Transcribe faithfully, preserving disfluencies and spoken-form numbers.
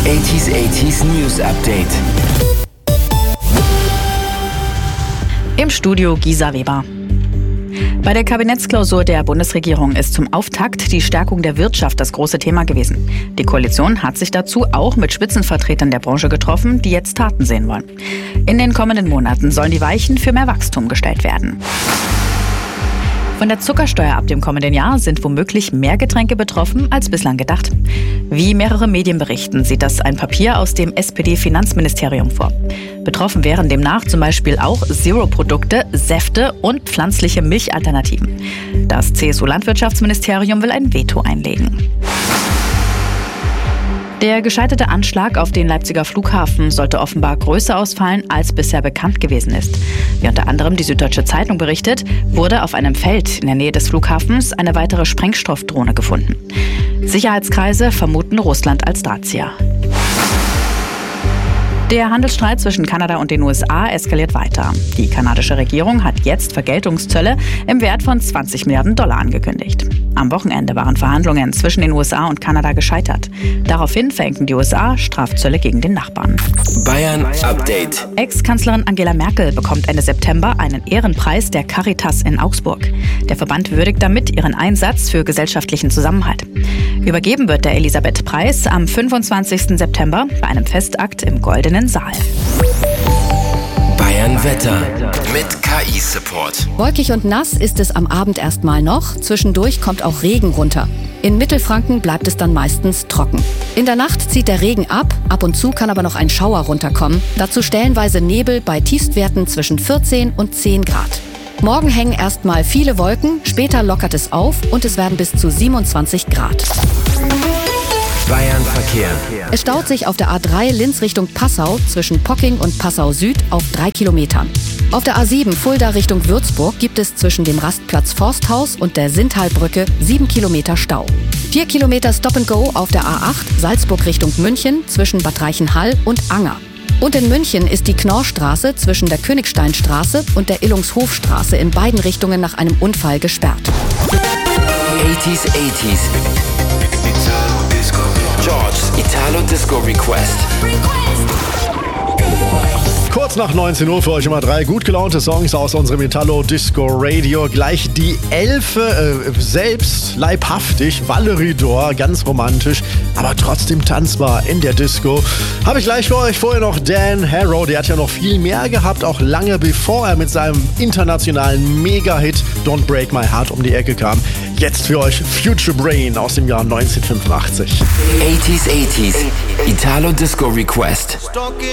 achtziger achtziger News Update. Im Studio Gisa Weber. Bei der Kabinettsklausur der Bundesregierung ist zum Auftakt die Stärkung der Wirtschaft das große Thema gewesen. Die Koalition hat sich dazu auch mit Spitzenvertretern der Branche getroffen, die jetzt Taten sehen wollen. In den kommenden Monaten sollen die Weichen für mehr Wachstum gestellt werden. Von der Zuckersteuer ab dem kommenden Jahr sind womöglich mehr Getränke betroffen als bislang gedacht. Wie mehrere Medien berichten, sieht das ein Papier aus dem S P D-Finanzministerium vor. Betroffen wären demnach zum Beispiel auch Zero-Produkte, Säfte und pflanzliche Milchalternativen. Das C S U-Landwirtschaftsministerium will ein Veto einlegen. Der gescheiterte Anschlag auf den Leipziger Flughafen sollte offenbar größer ausfallen, als bisher bekannt gewesen ist. Wie unter anderem die Süddeutsche Zeitung berichtet, wurde auf einem Feld in der Nähe des Flughafens eine weitere Sprengstoffdrohne gefunden. Sicherheitskreise vermuten Russland als Drahtzieher. Der Handelsstreit zwischen Kanada und den U S A eskaliert weiter. Die kanadische Regierung hat jetzt Vergeltungszölle im Wert von zwanzig Milliarden Dollar angekündigt. Am Wochenende waren Verhandlungen zwischen den U S A und Kanada gescheitert. Daraufhin verhängten die U S A Strafzölle gegen den Nachbarn. Bayern Update. Ex-Kanzlerin Angela Merkel bekommt Ende September einen Ehrenpreis der Caritas in Augsburg. Der Verband würdigt damit ihren Einsatz für gesellschaftlichen Zusammenhalt. Übergeben wird der Elisabeth-Preis am fünfundzwanzigsten September bei einem Festakt im Goldenen Saal. Bayern Wetter mit K I-Support. Wolkig und nass ist es am Abend erstmal noch. Zwischendurch kommt auch Regen runter. In Mittelfranken bleibt es dann meistens trocken. In der Nacht zieht der Regen ab. Ab und zu kann aber noch ein Schauer runterkommen. Dazu stellenweise Nebel bei Tiefstwerten zwischen vierzehn und zehn Grad. Morgen hängen erstmal viele Wolken. Später lockert es auf und es werden bis zu siebenundzwanzig Grad. Bayern Verkehr. Es staut sich auf der A drei Linz Richtung Passau zwischen Pocking und Passau Süd auf drei Kilometern. Auf der A sieben Fulda Richtung Würzburg gibt es zwischen dem Rastplatz Forsthaus und der Sinntalbrücke sieben Kilometer Stau. Vier Kilometer Stop and Go auf der A acht Salzburg Richtung München zwischen Bad Reichenhall und Anger. Und in München ist die Knorrstraße zwischen der Königsteinstraße und der Illungshofstraße in beiden Richtungen nach einem Unfall gesperrt. achtziger achtziger. George's Italo Disco Request. Kurz nach neunzehn Uhr für euch immer drei gut gelaunte Songs aus unserem Italo Disco Radio. Gleich die Elfe, äh, selbst leibhaftig, Valerie Dor, ganz romantisch, aber trotzdem tanzbar in der Disco. Habe ich gleich für euch. Vorher noch Dan Harrow, der hat ja noch viel mehr gehabt, auch lange bevor er mit seinem internationalen Mega-Hit Don't Break My Heart um die Ecke kam. Jetzt für euch Future Brain aus dem Jahr neunzehnhundertfünfundachtzig. achtziger achtziger. Italo Disco Request.